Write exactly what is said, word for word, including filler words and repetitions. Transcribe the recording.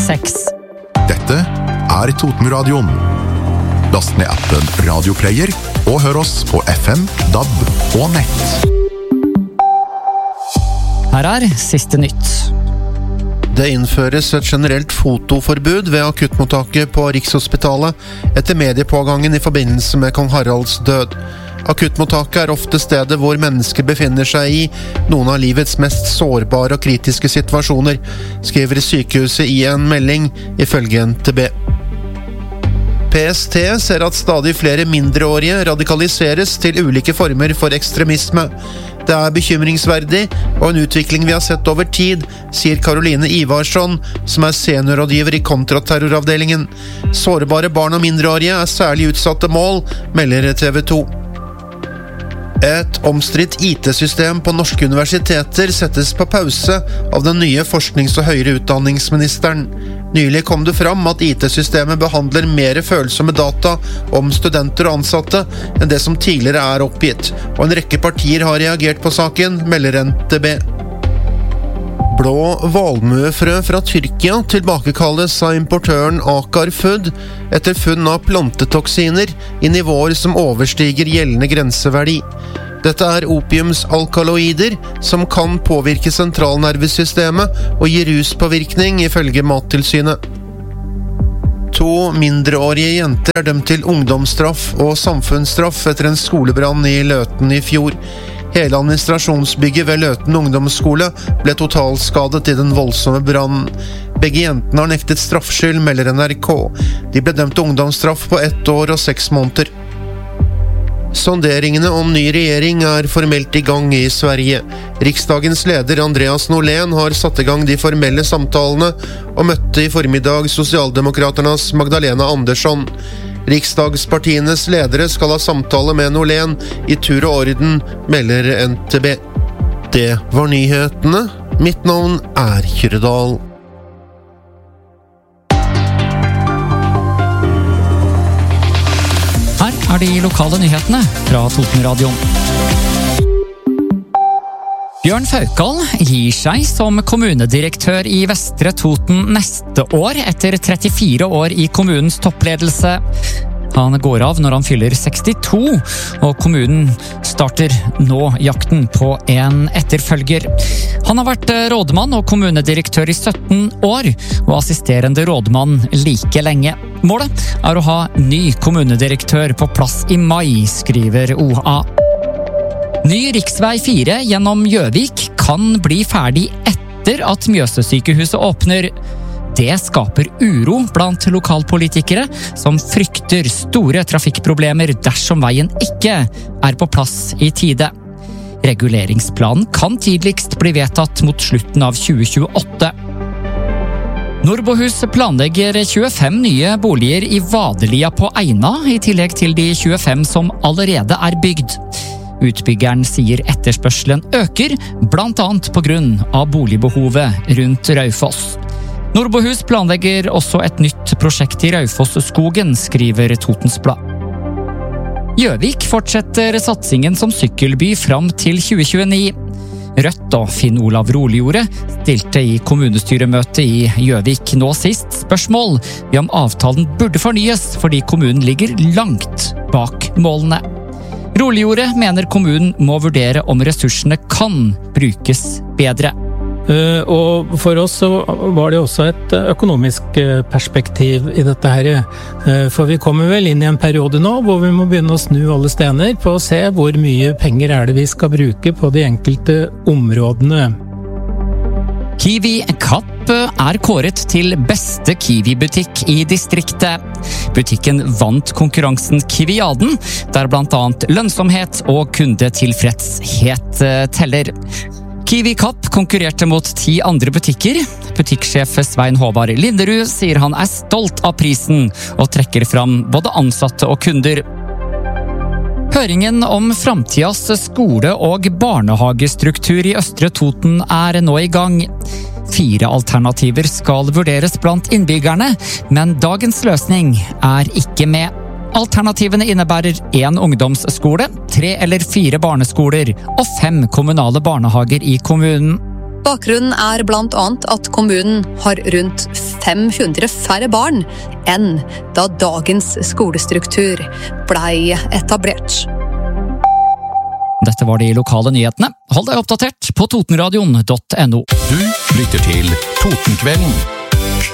seks. Dette er Totenradioen. Last ned appen Radioplayer og hør oss på F M, D A B og nett. Her er siste nytt. Det innføres et generelt fotoforbud ved akuttmottaket på Rikshospitalet etter mediepågangen i forbindelse med kong Haralds død. Akuttmottaket er ofte stedet hvor mennesker befinner seg i noen av livets mest sårbare og kritiske situasjoner, skriver sykehuset i en melding ifølge N T B. P S T ser at stadig flere mindreårige radikaliseres til ulike former for ekstremisme. Det er bekymringsverdig og en utvikling vi har sett over tid, sier Karoline Ivarsson, som er seniorrådgiver i kontraterroravdelingen. Sårbare barn og mindreårige er særlig utsatte mål, melder T V to. Et omstridt I T-system på norske universiteter settes på pause av den nye forsknings- og høyere utdanningsministeren. Nylig kom det fram at I T-systemet behandler mer følsomme data om studenter og ansatte enn det som tidligere er oppgitt, og en rekke partier har reagert på saken, melder N T B. Blå valmuefrø fra Tyrkia tilbakekalles av importøren Akar Food etter funn av plantetoksiner i nivåer som overstiger gjeldende grenseverdi. Dette er opiumsalkaloider som kan påvirke sentralnervesystemet og gi ruspåvirkning ifølge Mattilsynet. To mindreårige jenter er dømt til ungdomsstraff og samfunnsstraff etter en skolebrann i Løten i fjor. Hele administrasjonsbygget ved Løten ungdomsskole ble totalskadet i den voldsomme brannen. Begge jentene har nektet straffskyld, melder N R K. De ble dømt til ungdomsstraff på ett år og seks måneder. Sonderingene om ny regjering er formelt i gang i Sverige. Riksdagens leder Andreas Norlén har satt i gang de formelle samtalene og møtte i formiddag Socialdemokraternas Magdalena Andersson. Riksdagspartienes ledere skal ha samtale med Norlén i tur og orden, melder N T B. Det var nyhetene. Mitt navn er Kyrdal. Her er de lokale nyhetene fra Totenradioen. Bjørn Faukal gir seg som kommunedirektør i Vestre Toten neste år etter trettifire år i kommunens toppledelse. Han går av når han fyller sekstito, og kommunen starter nå jakten på en etterfølger. Han har vært rådmann og kommunedirektør i sytten år, og assisterende rådmann like lenge. Målet er å ha ny kommunedirektør på plass i mai, skriver O A. Ny riksvei fire gjennom Gjøvik kan bli ferdig etter at Mjøssykehuset åpner. Det skaper uro blant lokalpolitikere som frykter store trafikkproblemer dersom veien ikke er på plass i tide. Reguleringsplanen kan tidligst bli vedtatt mot slutten av tjue tjueåtte. Norbohus planlegger tjuefem nye boliger i Vadelia på Eina, i tillegg til de tjuefem som allerede er bygd. Utbyggeren sier etterspørselen øker, blant annet på grunn av boligbehovet rundt Raufoss. Norbohus planlegger også et nytt prosjekt i Raufoss-skogen, skriver Totens Blad. Gjøvik fortsetter satsingen som sykkelby fram til tjue tjueni. Rødt og Finn Olav Roligordet stilte i kommunestyremøte i Gjøvik nå sist spørsmål ved om avtalen burde fornyes fordi kommunen ligger langt bak målene. Roligordet mener kommunen må vurdere om ressursene kan brukes bedre. Uh, og for oss så var det også et økonomisk perspektiv i dette her. Uh, for vi kommer vel inn i en periode nå hvor vi må begynne å snu alle stener på å se hvor mye penger er det vi skal bruke på de enkelte områdene. Kiwi Kapp er kåret til beste Kiwi-butikk i distriktet. Butikken vant konkurransen Kiwiaden, der blant annet lønnsomhet og kundetilfredshet teller. Kiwi Kapp konkurrerte mot ti andre butikker. Butikksjef Svein Håvard Linderud sier han er stolt av prisen og trekker fram både ansatte og kunder. Høringen om framtidas skole- og barnehagestruktur i Østre Toten er nå i gang. Fire alternativer skal vurderes blant innbyggerne, men dagens løsning er ikke med. Alternativene innebærer én ungdomsskole, tre eller fire barneskoler og fem kommunale barnehager i kommunen. Bakgrunnen er blant annet at kommunen har rundt fem hundre færre barn enn da dagens skolestruktur ble etablert. Dette var de lokale nyhetene. Hold deg oppdatert på totenradion punktum no. Du lytter til Totenkvelden.